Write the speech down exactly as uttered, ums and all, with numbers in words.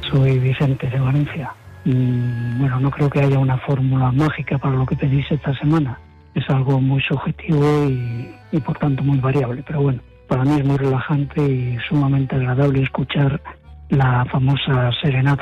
Soy Vicente de Valencia. Mm, bueno, no creo que haya una fórmula mágica para lo que pedís esta semana. Es algo muy subjetivo y, y por tanto muy variable, pero bueno, para mí es muy relajante y sumamente agradable escuchar la famosa serenata